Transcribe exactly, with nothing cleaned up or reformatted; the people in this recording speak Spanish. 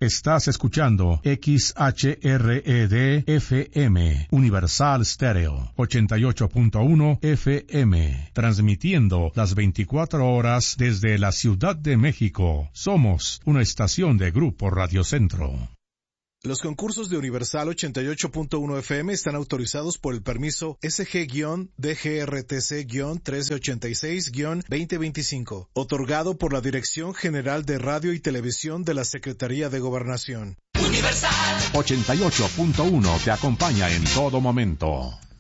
Estás escuchando X H R E D F M, Universal Stereo, ochenta y ocho punto uno F M, transmitiendo las veinticuatro horas desde la Ciudad de México. Somos una estación de Grupo Radio Centro. Los concursos de Universal ochenta y ocho punto uno F M están autorizados por el permiso S G D G R T C trece ochenta y seis veinte veinticinco, otorgado por la Dirección General de Radio y Televisión de la Secretaría de Gobernación. Universal ochenta y ocho punto uno te acompaña en todo momento.